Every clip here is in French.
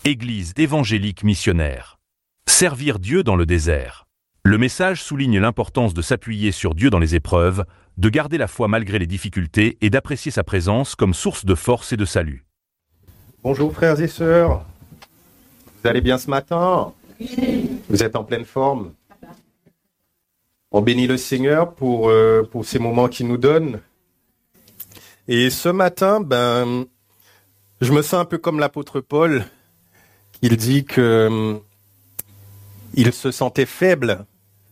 Église évangélique missionnaire. Servir Dieu dans le désert. Le message souligne l'importance de s'appuyer sur Dieu dans les épreuves, de garder la foi malgré les difficultés et d'apprécier sa présence comme source de force et de salut. Bonjour frères et sœurs, vous allez bien ce matin? Vous êtes en pleine forme? On bénit le Seigneur pour ces moments qu'il nous donne. Et ce matin, je me sens un peu comme l'apôtre Paul. Il dit que il se sentait faible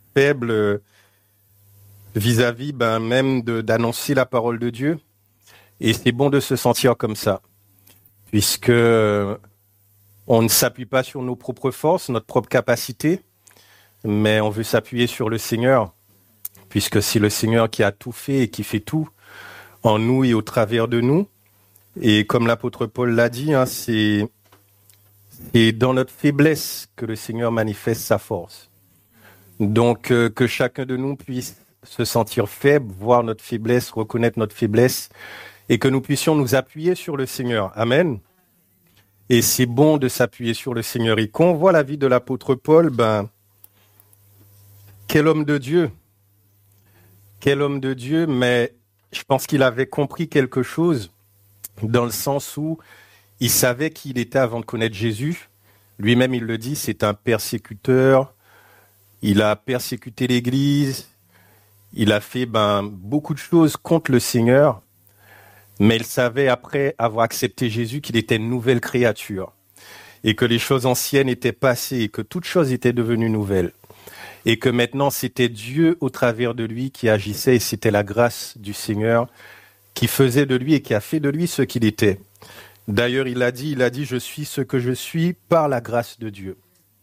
vis-à-vis même d'annoncer la parole de Dieu. Et c'est bon de se sentir comme ça, puisque on ne s'appuie pas sur nos propres forces, notre propre capacité, mais on veut s'appuyer sur le Seigneur, puisque c'est le Seigneur qui a tout fait et qui fait tout en nous et au travers de nous. Et comme l'apôtre Paul l'a dit, c'est dans notre faiblesse que le Seigneur manifeste sa force. Donc, que chacun de nous puisse se sentir faible, voir notre faiblesse, reconnaître notre faiblesse, et que nous puissions nous appuyer sur le Seigneur. Amen. Et c'est bon de s'appuyer sur le Seigneur. Et quand on voit la vie de l'apôtre Paul, quel homme de Dieu. Quel homme de Dieu, mais je pense qu'il avait compris quelque chose, dans le sens où il savait qui il était avant de connaître Jésus. Lui-même, il le dit, c'est un persécuteur. Il a persécuté l'Église. Il a fait beaucoup de choses contre le Seigneur. Mais il savait, après avoir accepté Jésus, qu'il était une nouvelle créature. Et que les choses anciennes étaient passées et que toutes choses étaient devenues nouvelles. Et que maintenant, c'était Dieu au travers de lui qui agissait et c'était la grâce du Seigneur qui faisait de lui et qui a fait de lui ce qu'il était. D'ailleurs, il a dit, je suis ce que je suis par la grâce de Dieu.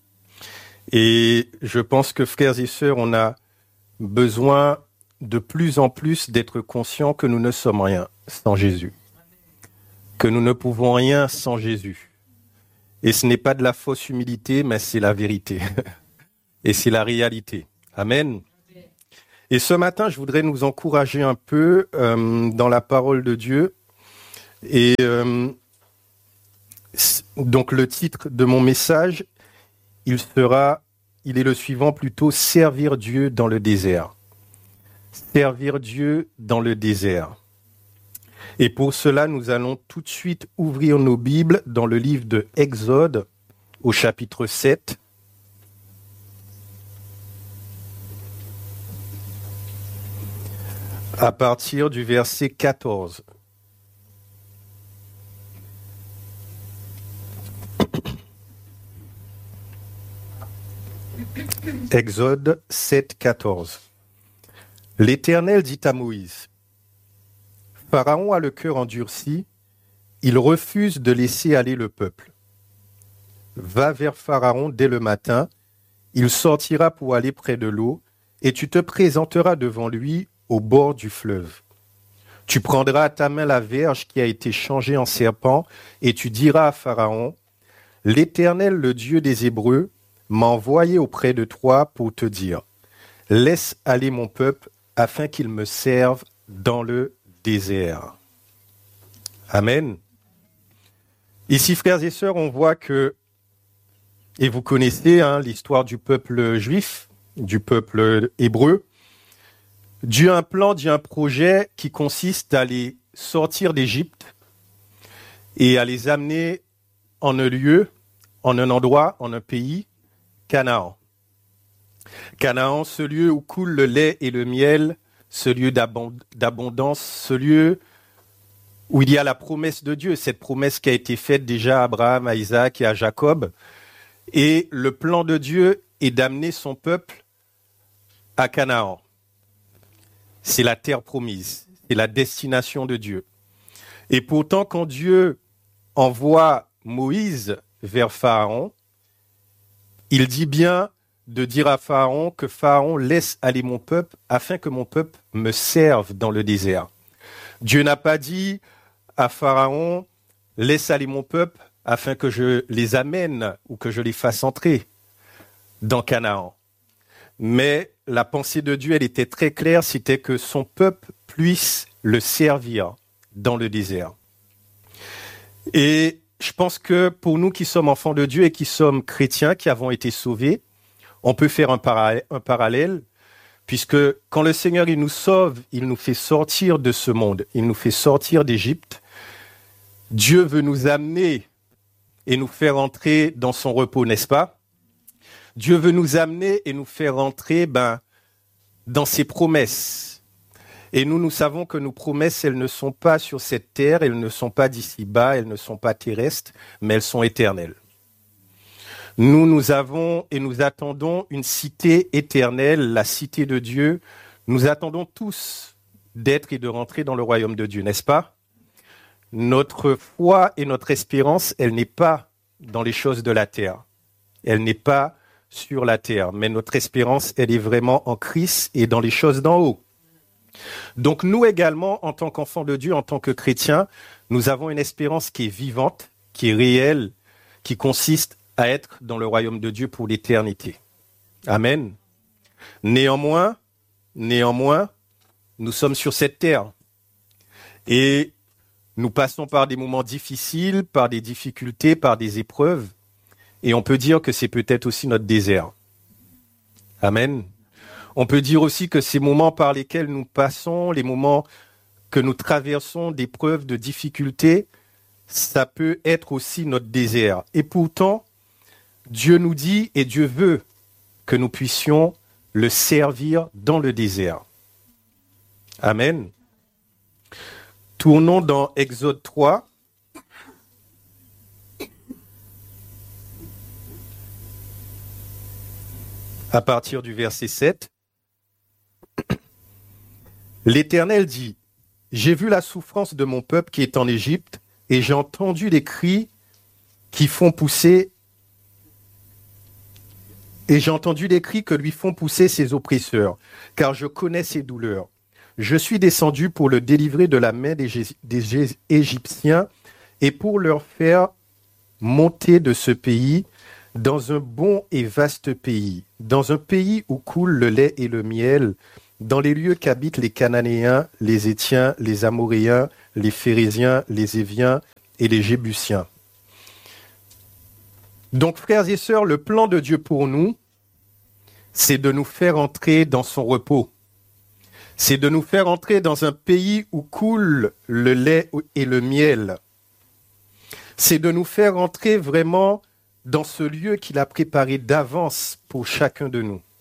Et je pense que frères et sœurs, on a besoin de plus en plus d'être conscients que nous ne sommes rien sans Jésus. Que nous ne pouvons rien sans Jésus. Et ce n'est pas de la fausse humilité, mais c'est la vérité. Et c'est la réalité. Amen. Et ce matin, je voudrais nous encourager un peu dans la parole de Dieu. Et donc le titre de mon message, il est le suivant plutôt, servir Dieu dans le désert. Servir Dieu dans le désert. Et pour cela, nous allons tout de suite ouvrir nos Bibles dans le livre de Exode, au chapitre 7. À partir du verset 14. Exode 7, 14. L'Éternel dit à Moïse, « Pharaon a le cœur endurci, il refuse de laisser aller le peuple. Va vers Pharaon dès le matin, il sortira pour aller près de l'eau, et tu te présenteras devant lui au bord du fleuve. Tu prendras à ta main la verge qui a été changée en serpent, et tu diras à Pharaon, « L'Éternel, le Dieu des Hébreux, m'a envoyé auprès de toi pour te dire, laisse aller mon peuple afin qu'il me serve dans le désert. » Amen. Ici, frères et sœurs, on voit que, et vous connaissez l'histoire du peuple juif, du peuple hébreu, Dieu a un plan, Dieu a un projet qui consiste à les sortir d'Égypte et à les amener en un lieu, en un endroit, en un pays, Canaan. Canaan, ce lieu où coule le lait et le miel, ce lieu d'abondance, ce lieu où il y a la promesse de Dieu, cette promesse qui a été faite déjà à Abraham, à Isaac et à Jacob. Et le plan de Dieu est d'amener son peuple à Canaan. C'est la terre promise, c'est la destination de Dieu. Et pourtant, quand Dieu envoie Moïse vers Pharaon, il dit bien de dire à Pharaon que Pharaon laisse aller mon peuple afin que mon peuple me serve dans le désert. Dieu n'a pas dit à Pharaon, laisse aller mon peuple afin que je les amène ou que je les fasse entrer dans Canaan. Mais la pensée de Dieu, elle était très claire, c'était que son peuple puisse le servir dans le désert. Et je pense que pour nous qui sommes enfants de Dieu et qui sommes chrétiens, qui avons été sauvés, on peut faire un parallèle, puisque quand le Seigneur il nous sauve, il nous fait sortir de ce monde, il nous fait sortir d'Égypte. Dieu veut nous amener et nous faire entrer dans son repos, n'est-ce pas? Dieu veut nous amener et nous faire entrer dans ses promesses. Et nous savons que nos promesses, elles ne sont pas sur cette terre, elles ne sont pas d'ici-bas, elles ne sont pas terrestres, mais elles sont éternelles. Nous avons et nous attendons une cité éternelle, la cité de Dieu. Nous attendons tous d'être et de rentrer dans le royaume de Dieu, n'est-ce pas? Notre foi et notre espérance, elle n'est pas dans les choses de la terre. Elle n'est pas sur la terre, mais notre espérance, elle est vraiment en Christ et dans les choses d'en haut. Donc nous également, en tant qu'enfants de Dieu, en tant que chrétiens, nous avons une espérance qui est vivante, qui est réelle, qui consiste à être dans le royaume de Dieu pour l'éternité. Amen. Néanmoins, nous sommes sur cette terre et nous passons par des moments difficiles, par des difficultés, par des épreuves, et on peut dire que c'est peut-être aussi notre désert. Amen. On peut dire aussi que ces moments par lesquels nous passons, les moments que nous traversons d'épreuves, de difficultés, ça peut être aussi notre désert. Et pourtant, Dieu nous dit et Dieu veut que nous puissions le servir dans le désert. Amen. Tournons dans Exode 3. À partir du verset 7. L'Éternel dit, « J'ai vu la souffrance de mon peuple qui est en Égypte, et j'ai entendu les cris qui font pousser, et j'ai entendu les cris que lui font pousser ses oppresseurs, car je connais ses douleurs. Je suis descendu pour le délivrer de la main des Égyptiens et pour leur faire monter de ce pays dans un bon et vaste pays, dans un pays où coule le lait et le miel, dans les lieux qu'habitent les Cananéens, les Hétiens, les Amoréens, les Phéréziens, les Éviens et les Jébusiens. » Donc, frères et sœurs, le plan de Dieu pour nous, c'est de nous faire entrer dans son repos. C'est de nous faire entrer dans un pays où coule le lait et le miel. C'est de nous faire entrer vraiment dans ce lieu qu'il a préparé d'avance pour chacun de nous.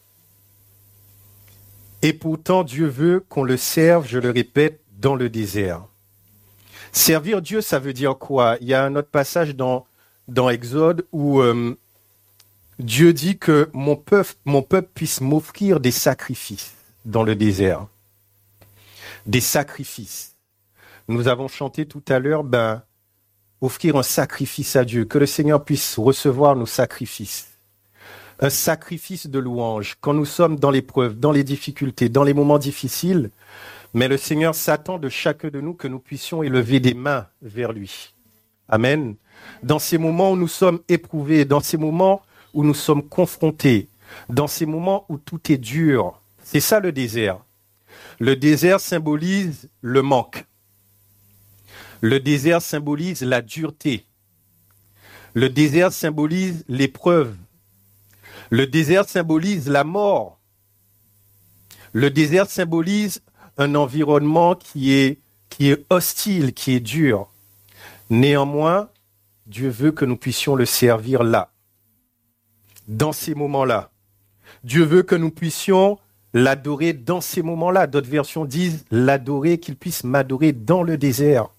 Et pourtant, Dieu veut qu'on le serve, je le répète, dans le désert. Servir Dieu, ça veut dire quoi? Il y a un autre passage dans Exode où Dieu dit que mon peuple puisse m'offrir des sacrifices dans le désert. Des sacrifices. Nous avons chanté tout à l'heure, offrir un sacrifice à Dieu, que le Seigneur puisse recevoir nos sacrifices. Un sacrifice de louange, quand nous sommes dans l'épreuve, dans les difficultés, dans les moments difficiles, mais le Seigneur s'attend de chacun de nous que nous puissions élever des mains vers lui. Amen. Dans ces moments où nous sommes éprouvés, dans ces moments où nous sommes confrontés, dans ces moments où tout est dur, c'est ça le désert. Le désert symbolise le manque. Le désert symbolise la dureté. Le désert symbolise l'épreuve. Le désert symbolise la mort. Le désert symbolise un environnement qui est hostile, qui est dur. Néanmoins, Dieu veut que nous puissions le servir là, dans ces moments-là. Dieu veut que nous puissions l'adorer dans ces moments-là. D'autres versions disent l'adorer, qu'il puisse m'adorer dans le désert.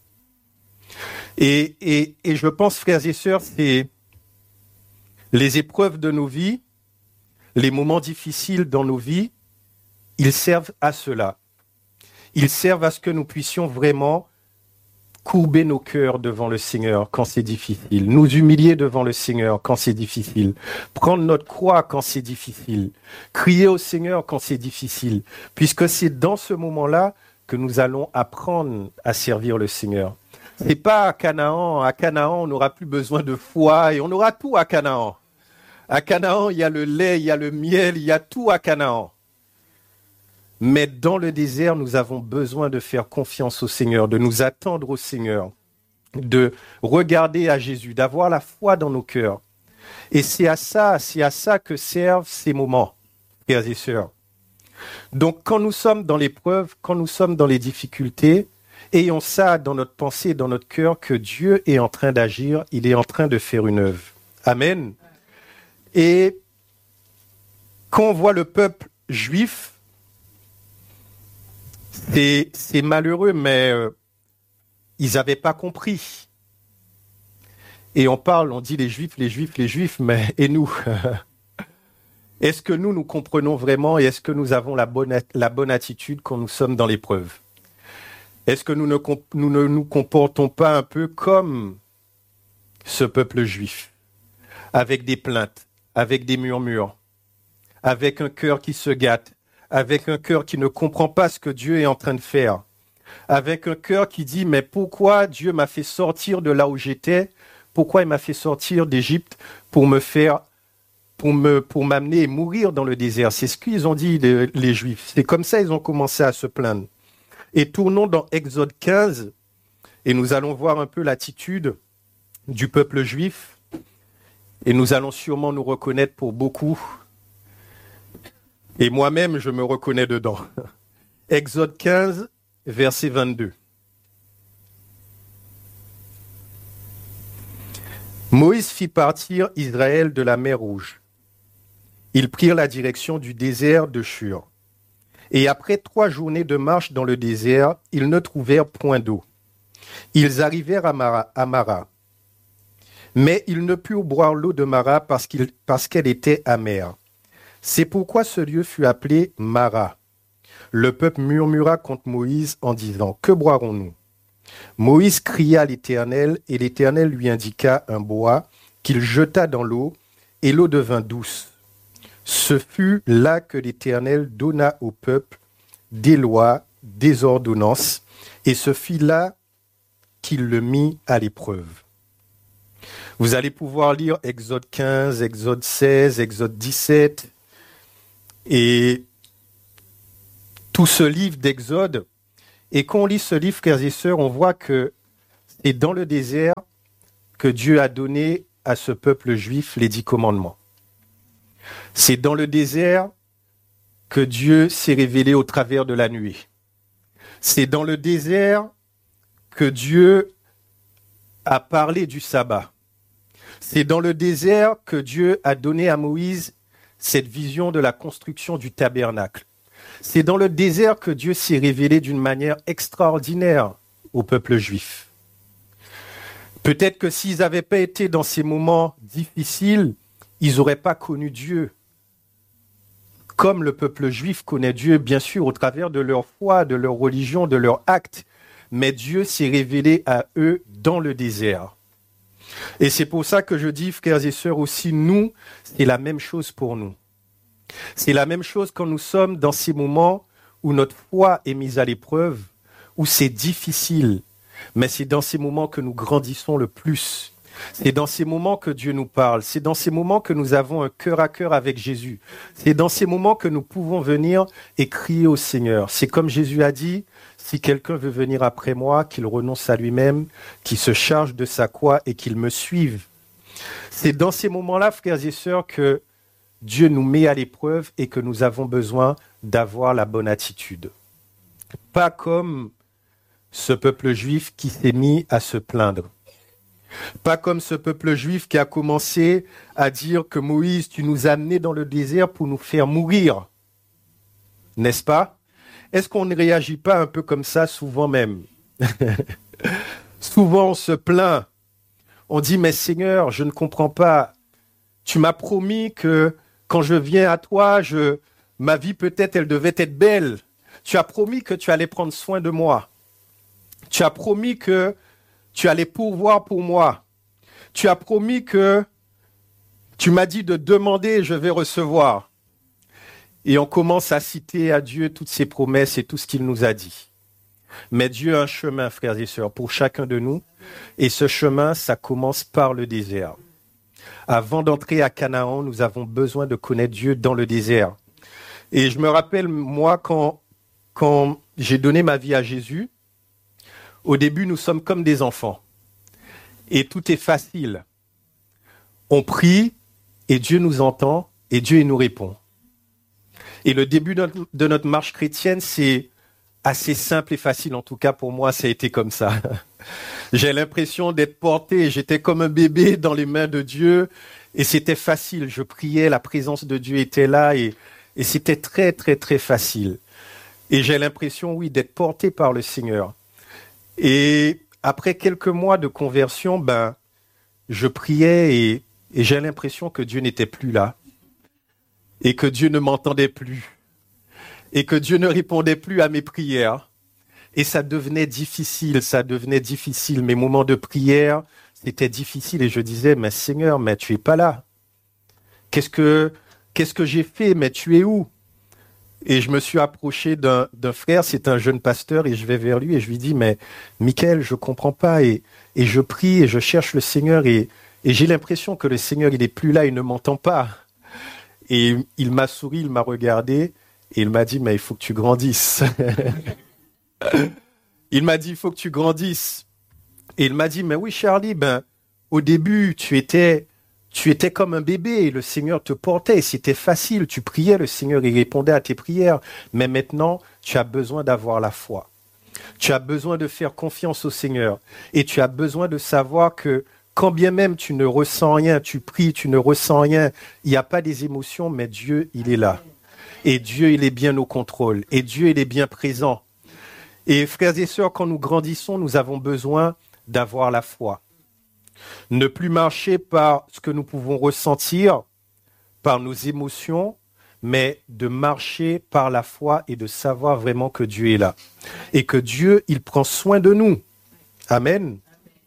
Et je pense, frères et sœurs, c'est les épreuves de nos vies, les moments difficiles dans nos vies, ils servent à cela. Ils servent à ce que nous puissions vraiment courber nos cœurs devant le Seigneur quand c'est difficile, nous humilier devant le Seigneur quand c'est difficile, prendre notre croix quand c'est difficile, crier au Seigneur quand c'est difficile, puisque c'est dans ce moment-là que nous allons apprendre à servir le Seigneur. C'est pas à Canaan, on n'aura plus besoin de foi et on aura tout à Canaan. À Canaan, il y a le lait, il y a le miel, il y a tout à Canaan. Mais dans le désert, nous avons besoin de faire confiance au Seigneur, de nous attendre au Seigneur. de regarder à Jésus, d'avoir la foi dans nos cœurs. Et c'est à ça que servent ces moments, frères et sœurs. Donc, quand nous sommes dans l'épreuve, quand nous sommes dans les difficultés, ayons ça dans notre pensée, dans notre cœur, que Dieu est en train d'agir, il est en train de faire une œuvre. Amen. Et quand on voit le peuple juif, c'est malheureux, mais ils n'avaient pas compris. Et on dit les juifs, mais et nous Est-ce que nous comprenons vraiment et est-ce que nous avons la bonne attitude quand nous sommes dans l'épreuve? Est-ce que nous ne nous comportons pas un peu comme ce peuple juif, avec des plaintes, avec des murmures, avec un cœur qui se gâte, avec un cœur qui ne comprend pas ce que Dieu est en train de faire, avec un cœur qui dit « Mais pourquoi Dieu m'a fait sortir de là où j'étais? Pourquoi il m'a fait sortir d'Égypte pour m'amener et mourir dans le désert ?» C'est ce qu'ils ont dit, les Juifs. C'est comme ça qu'ils ont commencé à se plaindre. Et tournons dans Exode 15, et nous allons voir un peu l'attitude du peuple juif, et nous allons sûrement nous reconnaître pour beaucoup. Et moi-même, je me reconnais dedans. Exode 15, verset 22. Moïse fit partir Israël de la mer Rouge. Ils prirent la direction du désert de Shur. Et après 3 journées de marche dans le désert, ils ne trouvèrent point d'eau. Ils arrivèrent à Mara. Mais ils ne purent boire l'eau de Mara parce qu'elle était amère. C'est pourquoi ce lieu fut appelé Mara. Le peuple murmura contre Moïse en disant « Que boirons-nous » Moïse cria à l'Éternel, et l'Éternel lui indiqua un bois qu'il jeta dans l'eau, et l'eau devint douce. Ce fut là que l'Éternel donna au peuple des lois, des ordonnances, et ce fut là qu'il le mit à l'épreuve. Vous allez pouvoir lire Exode 15, Exode 16, Exode 17, et tout ce livre d'Exode. Et quand on lit ce livre, frères et sœurs, on voit que c'est dans le désert que Dieu a donné à ce peuple juif les 10 commandements. C'est dans le désert que Dieu s'est révélé au travers de la nuée. C'est dans le désert que Dieu a parlé du sabbat. C'est dans le désert que Dieu a donné à Moïse cette vision de la construction du tabernacle. C'est dans le désert que Dieu s'est révélé d'une manière extraordinaire au peuple juif. Peut-être que s'ils n'avaient pas été dans ces moments difficiles, ils n'auraient pas connu Dieu. Comme le peuple juif connaît Dieu, bien sûr, au travers de leur foi, de leur religion, de leurs actes. Mais Dieu s'est révélé à eux dans le désert. Et c'est pour ça que je dis, frères et sœurs, aussi, nous, c'est la même chose pour nous. C'est la même chose quand nous sommes dans ces moments où notre foi est mise à l'épreuve, où c'est difficile. Mais c'est dans ces moments que nous grandissons le plus. C'est dans ces moments que Dieu nous parle. C'est dans ces moments que nous avons un cœur à cœur avec Jésus. C'est dans ces moments que nous pouvons venir et crier au Seigneur. C'est comme Jésus a dit, si quelqu'un veut venir après moi, qu'il renonce à lui-même, qu'il se charge de sa croix et qu'il me suive. C'est dans ces moments-là, frères et sœurs, que Dieu nous met à l'épreuve et que nous avons besoin d'avoir la bonne attitude. Pas comme ce peuple juif qui s'est mis à se plaindre. Pas comme ce peuple juif qui a commencé à dire que Moïse, tu nous as amenés dans le désert pour nous faire mourir. N'est-ce pas? Est-ce qu'on ne réagit pas un peu comme ça souvent même? Souvent on se plaint. On dit, mais Seigneur, je ne comprends pas. Tu m'as promis que quand je viens à toi, ma vie peut-être, elle devait être belle. Tu as promis que tu allais prendre soin de moi. Tu as promis que tu allais pourvoir pour moi. Tu as promis que tu m'as dit de demander et je vais recevoir. Et on commence à citer à Dieu toutes ses promesses et tout ce qu'il nous a dit. Mais Dieu a un chemin, frères et sœurs, pour chacun de nous. Et ce chemin, ça commence par le désert. Avant d'entrer à Canaan, nous avons besoin de connaître Dieu dans le désert. Et je me rappelle, moi, quand j'ai donné ma vie à Jésus, au début, nous sommes comme des enfants. et tout est facile. On prie et Dieu nous entend et Dieu nous répond. Et le début de notre marche chrétienne, c'est assez simple et facile. En tout cas, pour moi, ça a été comme ça. J'ai l'impression d'être porté. J'étais comme un bébé dans les mains de Dieu et c'était facile. Je priais, la présence de Dieu était là et c'était très, très, très facile. Et j'ai l'impression, oui, d'être porté par le Seigneur. Et après quelques mois de conversion, je priais et j'ai l'impression que Dieu n'était plus là et que Dieu ne m'entendait plus et que Dieu ne répondait plus à mes prières. Et ça devenait difficile. Mes moments de prière, c'était difficile et je disais, mais Seigneur, mais tu es pas là. Qu'est-ce que j'ai fait, mais tu es où? Et je me suis approché d'un frère, c'est un jeune pasteur, et je vais vers lui et je lui dis, mais Michael, je comprends pas. Et je prie et je cherche le Seigneur et j'ai l'impression que le Seigneur, il est plus là, il ne m'entend pas. Et il m'a souri, il m'a regardé et il m'a dit, mais il faut que tu grandisses. Il m'a dit, il faut que tu grandisses. Et il m'a dit, mais oui Charlie, au début, tu étais comme un bébé et le Seigneur te portait. C'était facile, tu priais, le Seigneur il répondait à tes prières. Mais maintenant, tu as besoin d'avoir la foi. Tu as besoin de faire confiance au Seigneur. Et tu as besoin de savoir que quand bien même tu ne ressens rien, tu pries, tu ne ressens rien, il n'y a pas des émotions, mais Dieu, il est là. Et Dieu, il est bien au contrôle. Et Dieu, il est bien présent. Et frères et sœurs, quand nous grandissons, nous avons besoin d'avoir la foi. Ne plus marcher par ce que nous pouvons ressentir, par nos émotions, mais de marcher par la foi et de savoir vraiment que Dieu est là. Et que Dieu, il prend soin de nous. Amen.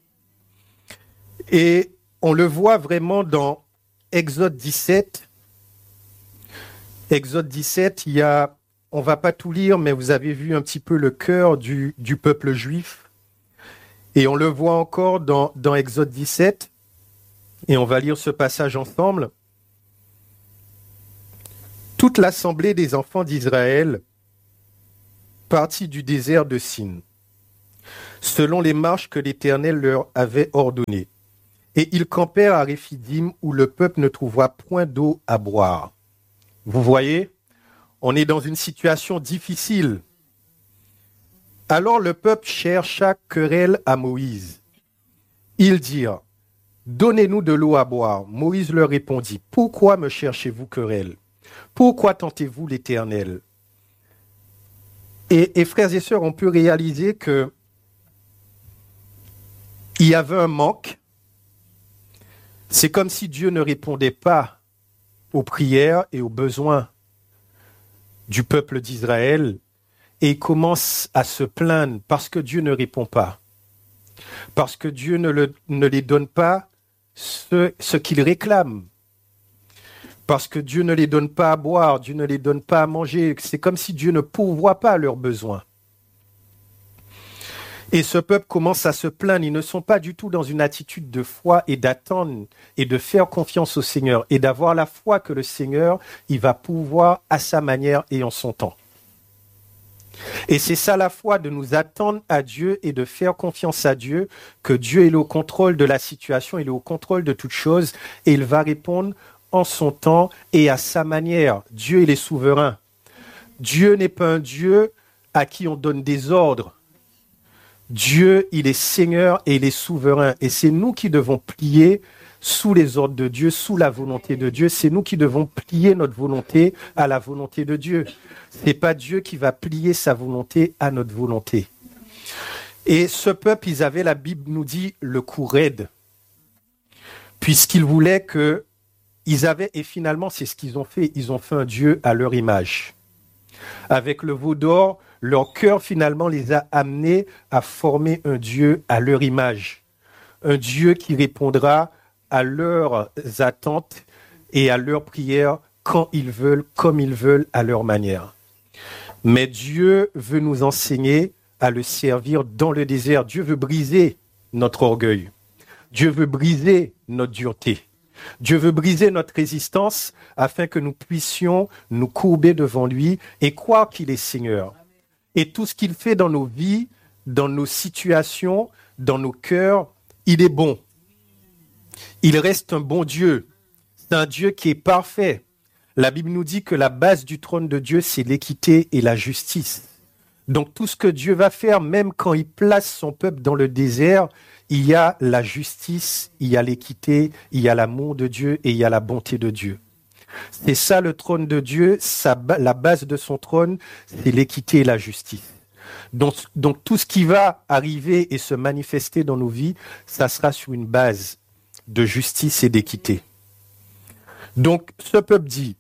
Et on le voit vraiment dans Exode 17. Exode 17, on ne va pas tout lire, mais vous avez vu un petit peu le cœur du peuple juif. Et on le voit encore dans Exode 17. Et on va lire ce passage ensemble. Toute l'assemblée des enfants d'Israël partit du désert de Sin, selon les marches que l'Éternel leur avait ordonnées. Et ils campèrent à Réphidim, où le peuple ne trouva point d'eau à boire. Vous voyez, on est dans une situation difficile. Alors le peuple chercha querelle à Moïse. Ils dirent, donnez-nous de l'eau à boire. Moïse leur répondit, pourquoi me cherchez-vous querelle? Pourquoi tentez-vous l'Éternel? Et frères et sœurs, on peut réaliser que il y avait un manque. C'est comme si Dieu ne répondait pas aux prières et aux besoins du peuple d'Israël. Et il commence à se plaindre parce que Dieu ne répond pas. Parce que Dieu ne les donne pas ce qu'ils réclament. Parce que Dieu ne les donne pas à boire, Dieu ne les donne pas à manger. C'est comme si Dieu ne pourvoit pas à leurs besoins. Et ce peuple commence à se plaindre. Ils ne sont pas du tout dans une attitude de foi et d'attendre et de faire confiance au Seigneur et d'avoir la foi que le Seigneur, il va pouvoir à sa manière et en son temps. Et c'est ça la foi, de nous attendre à Dieu et de faire confiance à Dieu, que Dieu est au contrôle de la situation, il est au contrôle de toutes choses et il va répondre en son temps et à sa manière. Dieu, il est souverain. Dieu n'est pas un Dieu à qui on donne des ordres. Dieu, il est Seigneur et il est souverain. Et c'est nous qui devons plier sous les ordres de Dieu, sous la volonté de Dieu. C'est nous qui devons plier notre volonté à la volonté de Dieu. Ce n'est pas Dieu qui va plier sa volonté à notre volonté. Et ce peuple, ils avaient, la Bible nous dit, le cou raide. Puisqu'ils voulaient que... Ils avaient, et finalement, c'est ce qu'ils ont fait. Ils ont fait un Dieu à leur image. Avec le veau d'or, leur cœur, finalement, les a amenés à former un Dieu à leur image. Un Dieu qui répondra à leurs attentes et à leurs prières quand ils veulent, comme ils veulent, à leur manière. Mais Dieu veut nous enseigner à le servir dans le désert. Dieu veut briser notre orgueil. Dieu veut briser notre dureté. Dieu veut briser notre résistance afin que nous puissions nous courber devant lui et croire qu'il est Seigneur. Et tout ce qu'il fait dans nos vies, dans nos situations, dans nos cœurs, il est bon. Il reste un bon Dieu. C'est un Dieu qui est parfait. La Bible nous dit que la base du trône de Dieu, c'est l'équité et la justice. Donc tout ce que Dieu va faire, même quand il place son peuple dans le désert, il y a la justice, il y a l'équité, il y a l'amour de Dieu et il y a la bonté de Dieu. C'est ça le trône de Dieu, la base de son trône, c'est l'équité et la justice. Donc tout ce qui va arriver et se manifester dans nos vies, ça sera sur une base de justice et d'équité. Donc ce peuple dit,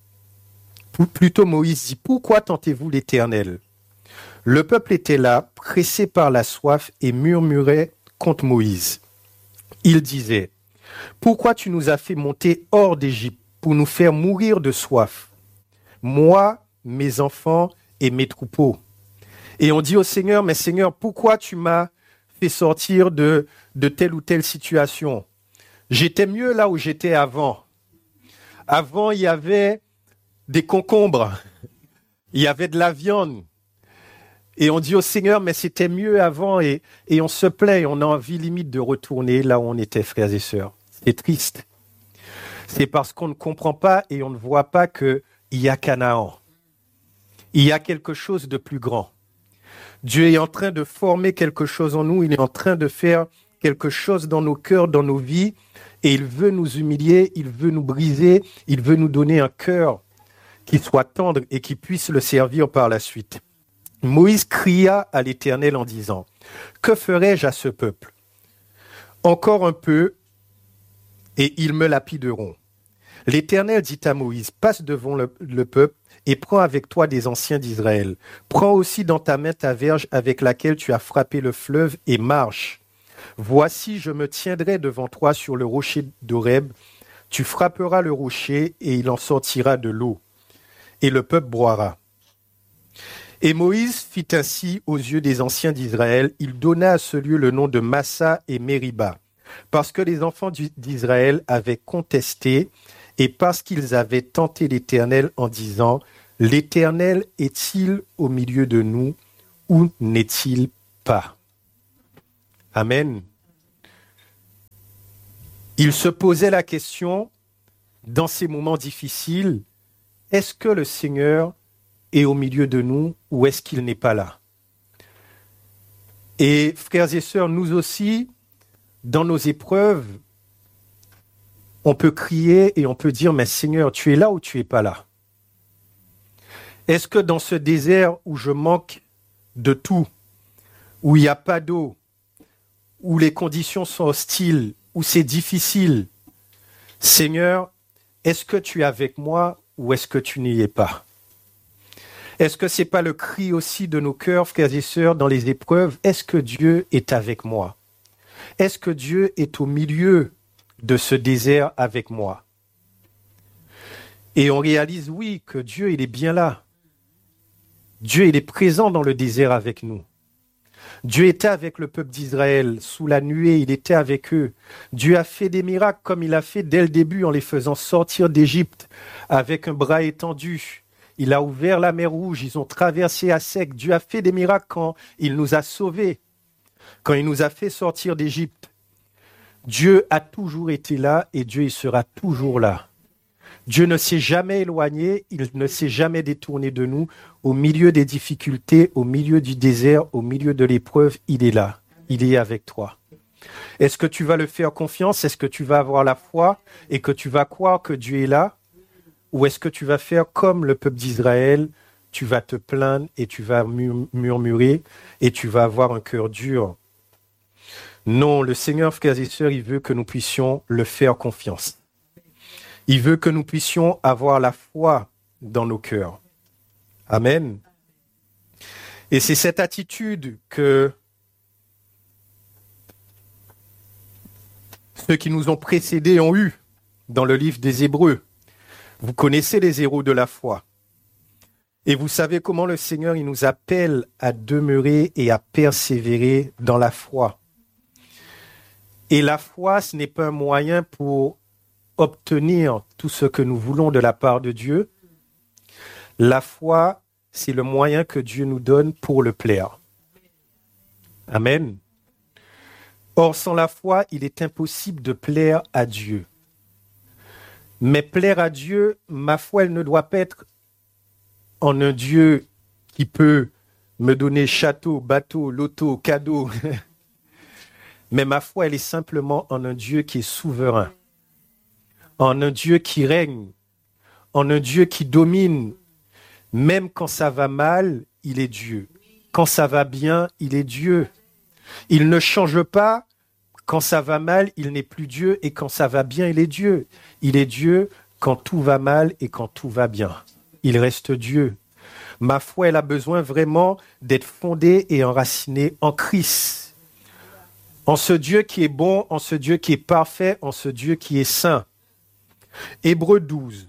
plutôt Moïse dit, pourquoi tentez-vous l'Éternel ? Le peuple était là, pressé par la soif, et murmurait contre Moïse. Il disait, pourquoi tu nous as fait monter hors d'Égypte pour nous faire mourir de soif, moi, mes enfants et mes troupeaux? Et on dit au Seigneur, mais Seigneur, pourquoi tu m'as fait sortir de telle ou telle situation? J'étais mieux là où j'étais avant. Avant, il y avait des concombres, il y avait de la viande. Et on dit au Seigneur, mais c'était mieux avant, et on se plaît, et on a envie limite de retourner là où on était, frères et sœurs. C'est triste. C'est parce qu'on ne comprend pas et on ne voit pas qu'il y a Canaan. Il y a quelque chose de plus grand. Dieu est en train de former quelque chose en nous, il est en train de faire quelque chose dans nos cœurs, dans nos vies, et il veut nous humilier, il veut nous briser, il veut nous donner un cœur qui soit tendre et qui puisse le servir par la suite. Moïse cria à l'Éternel en disant, « Que ferai-je à ce peuple? Encore un peu, et ils me lapideront. » L'Éternel dit à Moïse, « Passe devant le peuple et prends avec toi des anciens d'Israël. Prends aussi dans ta main ta verge avec laquelle tu as frappé le fleuve et marche. Voici, je me tiendrai devant toi sur le rocher d'Horeb. Tu frapperas le rocher et il en sortira de l'eau. Et le peuple boira. » Et Moïse fit ainsi aux yeux des anciens d'Israël. Il donna à ce lieu le nom de Massa et Mériba, parce que les enfants d'Israël avaient contesté et parce qu'ils avaient tenté l'Éternel en disant, « L'Éternel est-il au milieu de nous ou n'est-il pas ?» Amen. Il se posait la question, dans ces moments difficiles, est-ce que le Seigneur est au milieu de nous ou est-ce qu'il n'est pas là? Et frères et sœurs, nous aussi, dans nos épreuves, on peut crier et on peut dire, mais Seigneur, tu es là ou tu es pas là? Est-ce que dans ce désert où je manque de tout, où il n'y a pas d'eau, où les conditions sont hostiles, où c'est difficile, Seigneur, est-ce que tu es avec moi ou est-ce que tu n'y es pas? Est-ce que ce n'est pas le cri aussi de nos cœurs, frères et sœurs, dans les épreuves? Est-ce que Dieu est avec moi? Est-ce que Dieu est au milieu de ce désert avec moi? Et on réalise, oui, que Dieu, il est bien là. Dieu, il est présent dans le désert avec nous. Dieu était avec le peuple d'Israël, sous la nuée, il était avec eux. Dieu a fait des miracles comme il a fait dès le début en les faisant sortir d'Égypte avec un bras étendu. Il a ouvert la mer Rouge, ils ont traversé à sec. Dieu a fait des miracles quand il nous a sauvés, quand il nous a fait sortir d'Égypte. Dieu a toujours été là et Dieu il sera toujours là. Dieu ne s'est jamais éloigné, il ne s'est jamais détourné de nous. Au milieu des difficultés, au milieu du désert, au milieu de l'épreuve, il est là, il est avec toi. Est-ce que tu vas le faire confiance? Est-ce que tu vas avoir la foi et que tu vas croire que Dieu est là? Ou est-ce que tu vas faire comme le peuple d'Israël? Tu vas te plaindre et tu vas murmurer et tu vas avoir un cœur dur. Non, le Seigneur, frères et sœurs, il veut que nous puissions le faire confiance. Il veut que nous puissions avoir la foi dans nos cœurs. Amen. Et c'est cette attitude que ceux qui nous ont précédés ont eue dans le livre des Hébreux. Vous connaissez les héros de la foi. Et vous savez comment le Seigneur il nous appelle à demeurer et à persévérer dans la foi. Et la foi, ce n'est pas un moyen pour obtenir tout ce que nous voulons de la part de Dieu. La foi, c'est le moyen que Dieu nous donne pour le plaire. Amen. Or, sans la foi, il est impossible de plaire à Dieu. Mais plaire à Dieu, ma foi, elle ne doit pas être en un Dieu qui peut me donner château, bateau, loto, cadeau. Mais ma foi, elle est simplement en un Dieu qui est souverain, en un Dieu qui règne, en un Dieu qui domine. Même quand ça va mal, il est Dieu. Quand ça va bien, il est Dieu. Il ne change pas. Quand ça va mal, il n'est plus Dieu. Et quand ça va bien, il est Dieu. Il est Dieu quand tout va mal et quand tout va bien. Il reste Dieu. Ma foi, elle a besoin vraiment d'être fondée et enracinée en Christ. En ce Dieu qui est bon, en ce Dieu qui est parfait, en ce Dieu qui est saint. Hébreux 12.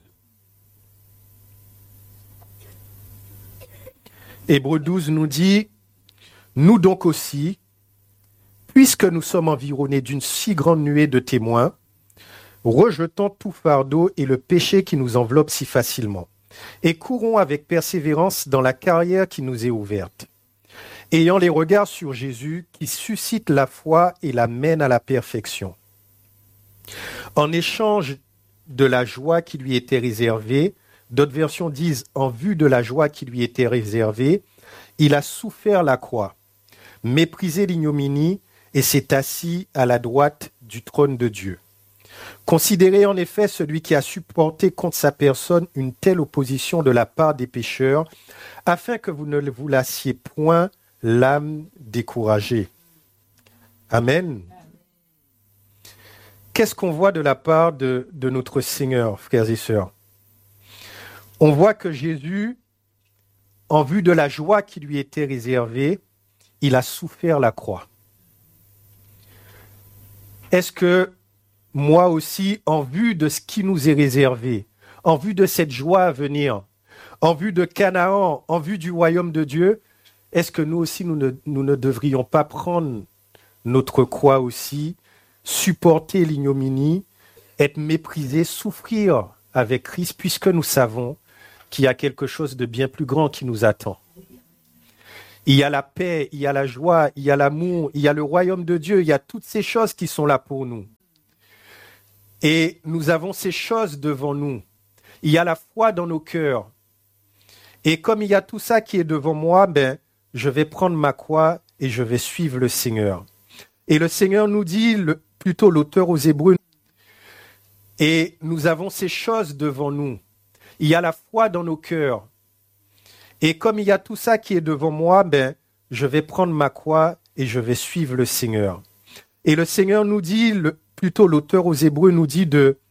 Hébreux 12 nous dit, « Nous donc aussi, puisque nous sommes environnés d'une si grande nuée de témoins, rejetons tout fardeau et le péché qui nous enveloppe si facilement, et courons avec persévérance dans la carrière qui nous est ouverte, ayant les regards sur Jésus qui suscite la foi et la mène à la perfection. En échange de la joie qui lui était réservée, d'autres versions disent en vue de la joie qui lui était réservée, il a souffert la croix, méprisé l'ignominie et s'est assis à la droite du trône de Dieu. Considérez en effet celui qui a supporté contre sa personne une telle opposition de la part des pécheurs, afin que vous ne vous lassiez point l'âme découragée. » Amen. Qu'est-ce qu'on voit de la part de notre Seigneur, frères et sœurs? On voit que Jésus, en vue de la joie qui lui était réservée, il a souffert la croix. Est-ce que moi aussi, en vue de ce qui nous est réservé, en vue de cette joie à venir, en vue de Canaan, en vue du royaume de Dieu, est-ce que nous aussi, nous ne devrions pas prendre notre croix aussi, supporter l'ignominie, être méprisés, souffrir avec Christ, puisque nous savons qu'il y a quelque chose de bien plus grand qui nous attend. Il y a la paix, il y a la joie, il y a l'amour, il y a le royaume de Dieu, il y a toutes ces choses qui sont là pour nous. Et nous avons ces choses devant nous. Il y a la foi dans nos cœurs. Et comme il y a tout ça qui est devant moi, je vais prendre ma croix et je vais suivre le Seigneur. Et le Seigneur nous dit, plutôt l'auteur aux Hébreux, et nous avons ces choses devant nous. Il y a la foi dans nos cœurs. Et comme il y a tout ça qui est devant moi, je vais prendre ma croix et je vais suivre le Seigneur. Et le Seigneur nous dit, plutôt l'auteur aux Hébreux nous dit de